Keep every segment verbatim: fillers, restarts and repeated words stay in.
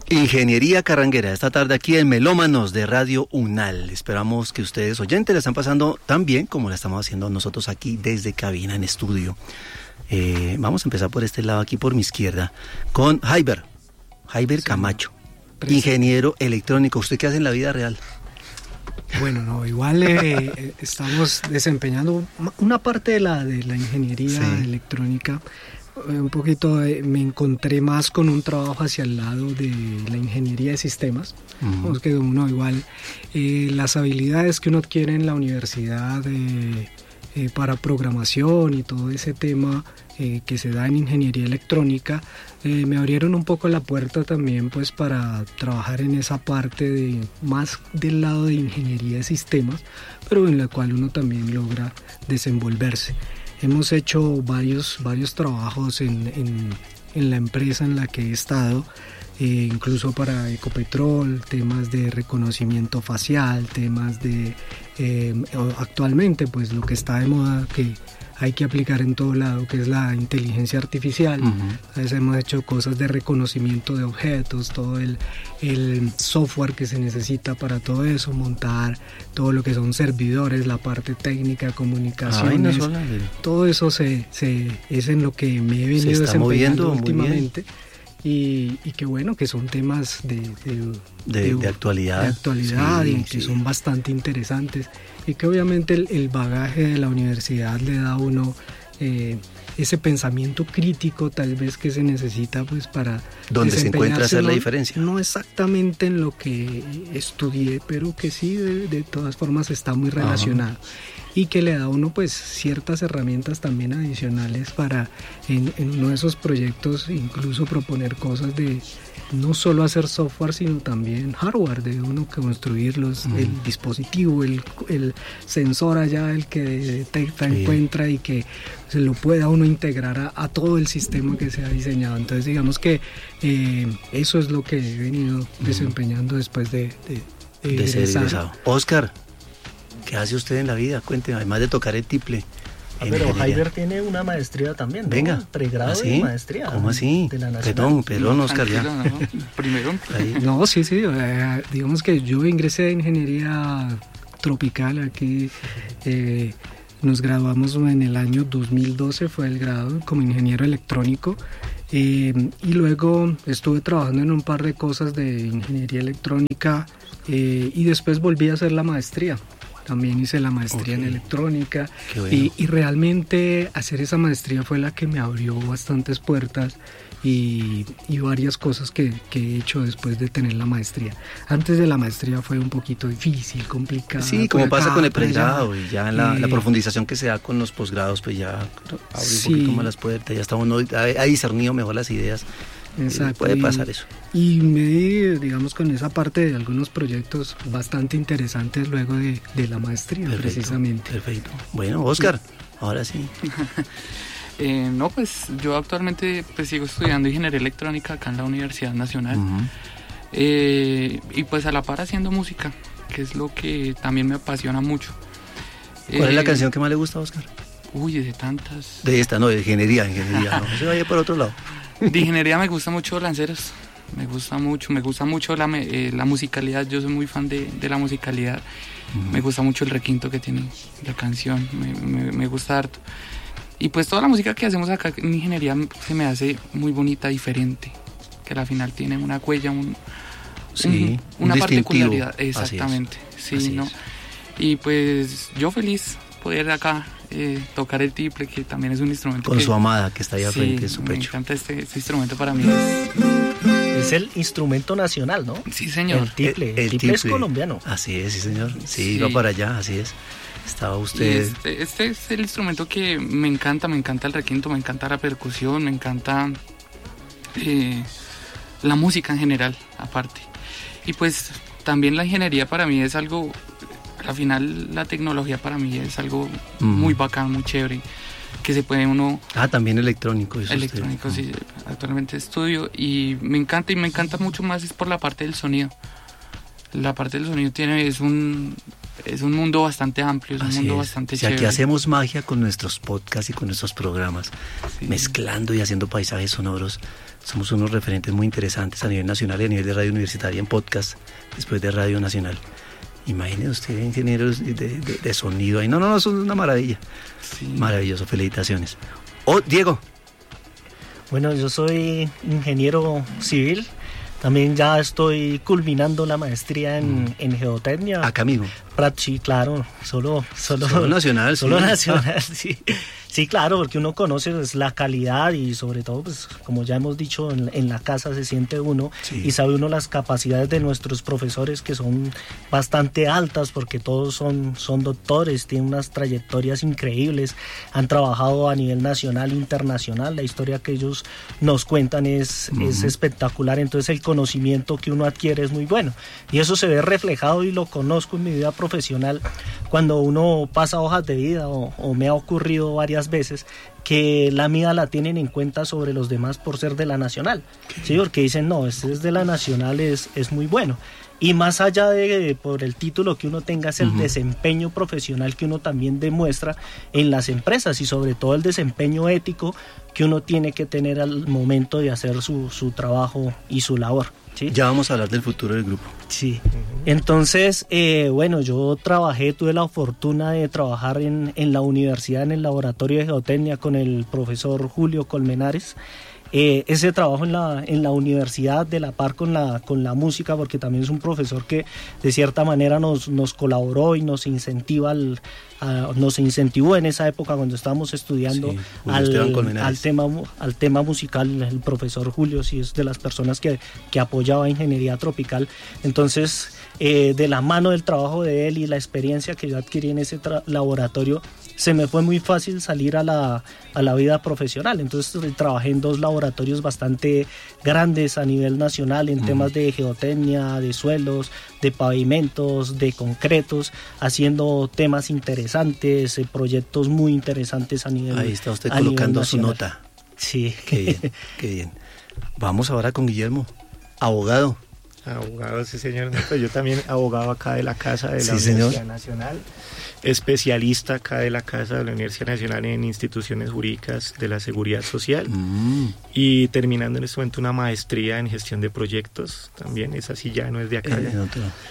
Ingeniería Carranguera, esta tarde aquí en Melómanos de Radio UNAL. Esperamos que ustedes, oyentes, la están pasando tan bien como la estamos haciendo nosotros aquí desde cabina en estudio. Eh, vamos a empezar por este lado, aquí por mi izquierda, con Jaiber, Jaiber sí, Camacho, presente. Ingeniero electrónico. ¿Usted qué hace en la vida real? Bueno, no, igual eh, estamos desempeñando una parte de la, de la ingeniería sí. electrónica. Un poquito eh, me encontré más con un trabajo hacia el lado de la ingeniería de sistemas. Uh-huh. Es que uno igual eh, las habilidades que uno adquiere en la universidad eh, eh, para programación y todo ese tema eh, que se da en ingeniería electrónica eh, me abrieron un poco la puerta también pues para trabajar en esa parte de más del lado de ingeniería de sistemas, pero en la cual uno también logra desenvolverse. Hemos hecho varios, varios trabajos en, en, en la empresa en la que he estado, eh, incluso para Ecopetrol, temas de reconocimiento facial, temas de eh, actualmente pues lo que está de moda que hay que aplicar en todo lado, que es la inteligencia artificial. Uh-huh. Entonces hemos hecho cosas de reconocimiento de objetos, todo el, el software que se necesita para todo eso, montar todo lo que son servidores, la parte técnica, comunicaciones, Ay, no sola, todo eso se, se, es en lo que me he venido desempeñando últimamente. Y, y que bueno, que son temas de, de, de, de, de actualidad, de actualidad sí, y que sí. son bastante interesantes y que obviamente el, el bagaje de la universidad le da a uno eh, ese pensamiento crítico tal vez que se necesita pues para donde se encuentra hacer no, la diferencia. No exactamente en lo que estudié, pero que sí de, de todas formas está muy relacionado. Ajá. Y que le da a uno pues ciertas herramientas también adicionales para en, en uno de esos proyectos incluso proponer cosas de no solo hacer software sino también hardware, de uno construirlos, mm. el dispositivo, el, el sensor allá, el que detecta, sí. encuentra y que se lo pueda uno integrar a, a todo el sistema que se ha diseñado. Entonces digamos que eh, eso es lo que he venido mm. desempeñando después de, de, de, de ser egresado. Oscar, ¿qué hace usted en la vida? Cuénteme, además de tocar el tiple. Ah, pero Jaiber tiene una maestría también, ¿no? Venga. Pregrado ¿Ah, sí? de maestría. ¿Cómo así? De la Perdón, perdón, Oscar, ya. No, primero. Ahí. No, sí, sí. Eh, digamos que yo ingresé a ingeniería tropical aquí. Eh, nos graduamos en el año dos mil doce, fue el grado como ingeniero electrónico. Eh, y luego estuve trabajando en un par de cosas de ingeniería electrónica eh, y después volví a hacer la maestría. También hice la maestría okay. en electrónica bueno. y, y realmente hacer esa maestría fue la que me abrió bastantes puertas y, y varias cosas que, que he hecho después de tener la maestría. Antes de la maestría fue un poquito difícil, complicado. Sí, como acá, pasa con el pregrado y ya la, eh, la profundización que se da con los posgrados pues ya abre sí. un poquito más las puertas, ya está uno, ha, ha discernido mejor las ideas. Exacto. Puede pasar eso. Y me di, digamos, con esa parte de algunos proyectos bastante interesantes luego de, de la maestría, perfecto, precisamente. Perfecto. Bueno, Oscar, sí. ahora sí. eh, no, pues yo actualmente pues sigo estudiando ingeniería electrónica acá en la Universidad Nacional. Uh-huh. eh, y pues a la par haciendo música, que es lo que también me apasiona mucho. ¿Cuál eh, es la canción que más le gusta a Oscar? Uy, de tantas. De esta, no, de ingeniería, ingeniería, no se vaya por otro lado. De ingeniería me gusta mucho Lanceros, me gusta mucho, me gusta mucho la, eh, la musicalidad, yo soy muy fan de, de la musicalidad, uh-huh. me gusta mucho el requinto que tiene la canción, me, me, me gusta harto. Y pues toda la música que hacemos acá en ingeniería se me hace muy bonita, diferente, que al final tiene una huella, un, sí, un, una un particularidad, exactamente, sí, Así ¿no? es. Y pues yo feliz poder acá Eh, tocar el tiple, que también es un instrumento con que, su amada que está ahí al sí, frente de su pecho. Me encanta este, este instrumento, para mí es... es el instrumento nacional, ¿no? Sí, señor. El tiple, el, el tiple, tiple es colombiano. Así es, sí, señor. Sí, sí. Va para allá, así es. Estaba usted... Este, este es el instrumento que me encanta, me encanta el requinto, me encanta la percusión, me encanta eh, la música en general, aparte. Y pues también la ingeniería para mí es algo... Al final la tecnología para mí es algo mm. muy bacán, muy chévere, que se puede uno... Ah, también electrónico. Eso electrónico, usted. sí, actualmente estudio y me encanta y me encanta mucho más es por la parte del sonido. La parte del sonido tiene, es un, es un mundo bastante amplio, es un Así mundo es. bastante si chévere. Aquí hacemos magia con nuestros podcasts y con nuestros programas, sí. mezclando y haciendo paisajes sonoros. somos unos referentes muy interesantes a nivel nacional y a nivel de radio universitaria en podcast, después de Radio Nacional. Imagine usted, ingenieros de, de, de sonido ahí. No, no, no, eso es una maravilla. Sí. Maravilloso, felicitaciones. Oh, Diego. Bueno, yo soy ingeniero civil. También ya estoy culminando la maestría en, mm. en geotecnia. Acá mismo. Sí, claro, solo, solo, solo nacional. Solo sí. nacional, sí. Sí, claro, porque uno conoce pues, la calidad y sobre todo, pues, como ya hemos dicho, en, en la casa se siente uno sí. y sabe uno las capacidades de nuestros profesores que son bastante altas porque todos son, son doctores, tienen unas trayectorias increíbles, han trabajado a nivel nacional e internacional, la historia que ellos nos cuentan es, uh-huh. es espectacular, entonces el conocimiento que uno adquiere es muy bueno y eso se ve reflejado y lo conozco en mi vida profesional cuando uno pasa hojas de vida o, o me ha ocurrido varias veces que la mía la tienen en cuenta sobre los demás por ser de la nacional, ¿sí? Porque dicen no, este es de la nacional, es, es muy bueno y más allá de por el título que uno tenga es el uh-huh. desempeño profesional que uno también demuestra en las empresas y sobre todo el desempeño ético que uno tiene que tener al momento de hacer su, su trabajo y su labor. ¿Sí? Ya vamos a hablar del futuro del grupo. Sí, entonces, eh, bueno, yo trabajé, tuve la fortuna de trabajar en, en la universidad, en el laboratorio de geotecnia con el profesor Julio Colmenares. Eh, ese trabajo en la, en la universidad de la par con la, con la música, porque también es un profesor que de cierta manera nos, nos colaboró y nos incentiva al, a, nos incentivó en esa época cuando estábamos estudiando sí, al, al, tema, al tema musical. El profesor Julio sí es de las personas que, que apoyaba ingeniería tropical, entonces eh, de la mano del trabajo de él y la experiencia que yo adquirí en ese tra- laboratorio se me fue muy fácil salir a la, a la vida profesional. Entonces trabajé en dos laboratorios bastante grandes a nivel nacional en uh-huh. temas de geotecnia, de suelos, de pavimentos, de concretos, haciendo temas interesantes, eh, proyectos muy interesantes a nivel Ahí está usted colocando su nota. Sí. Qué bien, qué bien. Vamos ahora con Guillermo, abogado. Abogado, sí señor. Pues yo también abogado acá de la Casa de la sí, Universidad señor. Nacional, especialista acá de la Casa de la Universidad Nacional en instituciones jurídicas de la seguridad social mm. y terminando en este momento una maestría en gestión de proyectos, también esa sí ya no es de acá. Eh,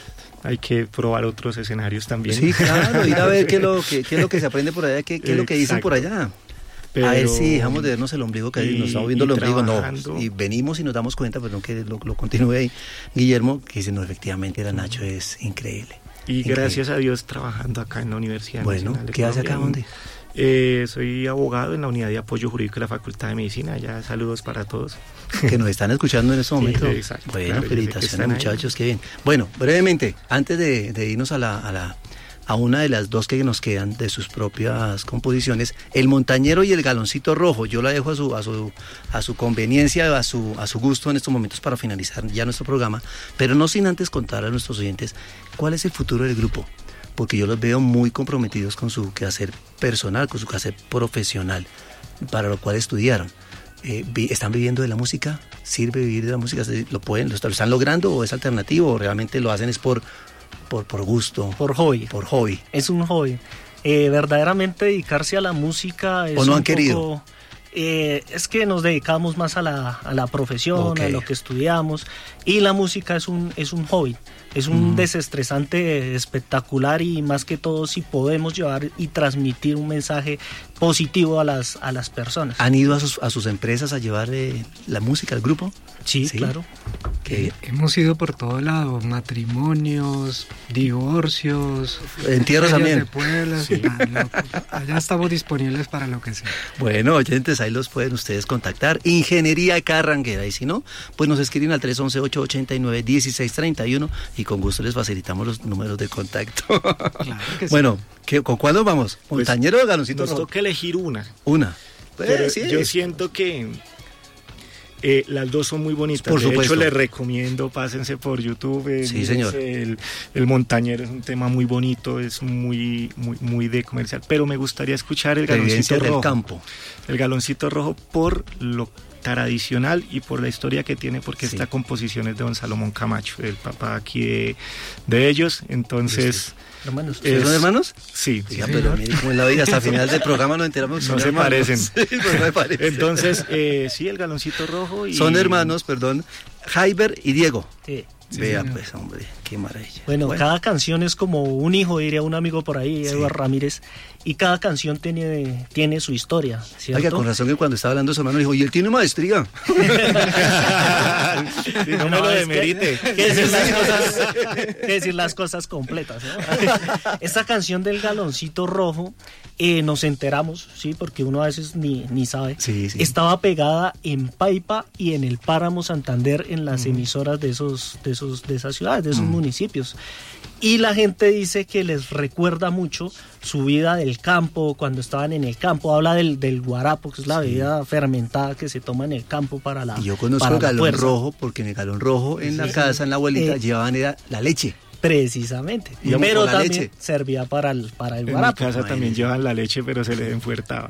Hay que probar otros escenarios también. Sí, claro, ir a ver qué es lo que, qué es lo que se aprende por allá, qué, qué es lo que dicen por allá. Pero, a ver si dejamos de vernos el ombligo, que y, nos estamos viendo el ombligo, no, y venimos y nos damos cuenta, pero no que lo, lo continúe ahí, Guillermo, que dice, no, efectivamente, la Nacho es increíble. Y increíble. Gracias a Dios trabajando acá en la Universidad bueno, Nacional de ¿qué hace acá? ¿Dónde? Eh, soy abogado en la Unidad de Apoyo Jurídico de la Facultad de Medicina, ya saludos para todos. Que nos están escuchando en este momento. Sí, exacto. Bueno, claro, felicitaciones muchachos, ahí. Qué bien. Bueno, brevemente, antes de, de irnos a la... A la a una de las dos que nos quedan de sus propias composiciones, El Montañero y El Galoncito Rojo. Yo la dejo a su, a su, a su conveniencia, a su, a su gusto en estos momentos para finalizar ya nuestro programa, pero no sin antes contar a nuestros oyentes cuál es el futuro del grupo, porque yo los veo muy comprometidos con su quehacer personal, con su quehacer profesional, para lo cual estudiaron. Eh, ¿Están viviendo de la música? ¿Sirve vivir de la música? ¿Lo pueden, lo están logrando o es alternativo o realmente lo hacen es por... Por, por gusto, por hobby, por hobby. Es un hobby. Eh, verdaderamente dedicarse a la música es ¿O no un han querido? Poco, eh, es que nos dedicamos más a la, a la profesión, okay. a lo que estudiamos, y la música es un, es un hobby. Es un mm. desestresante espectacular y más que todo si podemos llevar y transmitir un mensaje positivo a las, a las personas. ¿Han ido a sus, a sus empresas a llevar eh, la música al grupo? Sí, sí. claro. Eh, hemos ido por todo lado, matrimonios, divorcios, entierros también. De pueblos, sí. no, allá estamos disponibles para lo que sea. Bueno, oyentes, ahí los pueden ustedes contactar. Ingeniería Carranguera, y si no, pues nos escriben al tres once, ocho ochenta y nueve, dieciséis treinta y uno y con gusto les facilitamos los números de contacto. Claro que bueno, ¿qué, ¿con cuál nos vamos? ¿Montañero o Galoncito Nos Rojo? toca elegir una. Una. Pero sí. Yo siento que eh, las dos son muy bonitas. Por de supuesto. hecho, les recomiendo, pásense por YouTube. Eh, sí, señor. El, el Montañero es un tema muy bonito, es muy, muy, muy de comercial. Pero me gustaría escuchar el Galoncito Rojo. Del campo. El Galoncito Rojo por lo tradicional y por la historia que tiene, porque Sí. esta composición es de don Salomón Camacho, el papá aquí de, de ellos, entonces... Hermanos, ¿Ustedes son es- hermanos? Sí, Oiga, pero mire cómo es la vida, hasta el final del programa nos enteramos que No son se hermanos. parecen. Sí, pues no me parece. entonces eh, sí, el galoncito rojo y... Son hermanos, perdón, Jaiber y Diego. sí. Vea señor. pues, hombre, qué maravilla. Bueno, cada canción es como un hijo, diría un amigo por ahí, Sí. Eduardo Ramírez, y cada canción tiene, tiene su historia, ¿cierto? Oiga, con razón que cuando estaba hablando su hermano dijo, y él tiene maestría. Sí, no me lo es que- demerite. que decir las cosas, que decir las cosas completas, ¿no? Esta canción del galoncito rojo, eh, nos enteramos, sí, porque uno a veces ni, ni sabe, Sí, sí. estaba pegada en Paipa y en el Páramo Santander, en las emisoras de esos, de esos, de esas ciudades, de esos Mm. municipios. Y la gente dice que les recuerda mucho su vida del campo, cuando estaban en el campo. Habla del, del guarapo, que es la bebida fermentada que se toma en el campo para la Y yo conozco para el la galón fuerza. rojo, porque en el galón rojo, en la casa, en la abuelita, Eh, llevaban era la leche. Precisamente. Íbamos Pero por la también leche. servía para el, para el En mi guarapo. casa también Imagínese. llevan la leche, pero se les enfuertaba.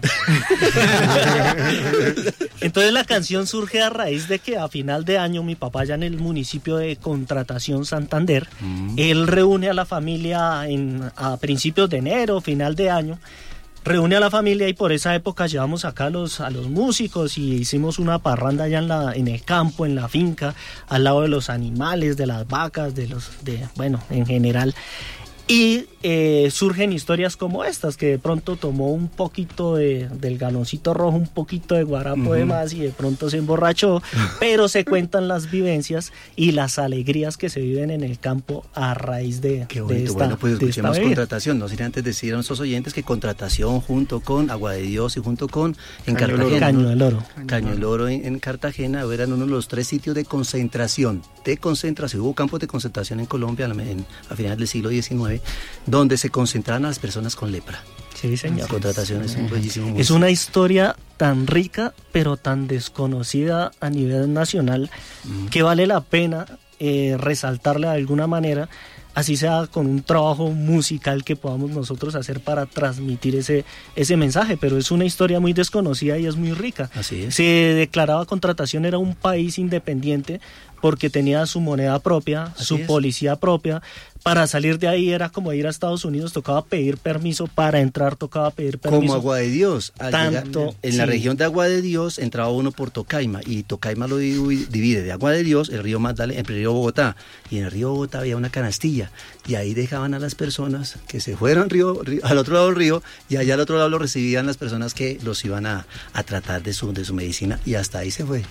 Entonces la canción surge a raíz de que a final de año mi papá ya en el municipio de Contratación Santander, Mm. él reúne a la familia en, a principios de enero, final de año, reúne a la familia y por esa época llevamos acá a los, a los músicos y hicimos una parranda allá en, la, en el campo, en la finca, al lado de los animales, de las vacas, de los, de, bueno, en general. Y eh, surgen historias como estas, que de pronto tomó un poquito de, del galoncito rojo, un poquito de guarapo de más y de pronto se emborrachó, pero se cuentan las vivencias y las alegrías que se viven en el campo a raíz de, Qué de bonito. esta, Bueno, pues de esta escuchemos bebida. Contratación. No sin antes decir a nuestros oyentes que Contratación junto con Agua de Dios y junto con en Caño del Oro. Cartagena. Caño del Oro. Caño del Oro en, en Cartagena eran uno de los tres sitios de concentración, de concentración. Hubo campos de concentración en Colombia en- a finales del siglo diecinueve, donde se concentraban a las personas con lepra. Sí, señor. La contratación es un bellísimo Es una historia tan rica, pero tan desconocida a nivel nacional, que vale la pena eh, resaltarla de alguna manera, así sea con un trabajo musical que podamos nosotros hacer para transmitir ese, ese mensaje, pero es una historia muy desconocida y es muy rica. Así es. Se declaraba Contratación era un país independiente porque tenía su moneda propia, Así su es. policía propia. Para salir de ahí era como ir a Estados Unidos, tocaba pedir permiso, para entrar tocaba pedir permiso. Como Agua de Dios. Al Tanto, llegar- en la sí. región de Agua de Dios entraba uno por Tocaima y Tocaima lo divi- divide de Agua de Dios, el río Magdalena, el río Bogotá. Y en el río Bogotá había una canastilla y ahí dejaban a las personas que se fueran río, río- al otro lado del río y allá al otro lado lo recibían las personas que los iban a, a tratar de su, de su medicina y hasta ahí se fue.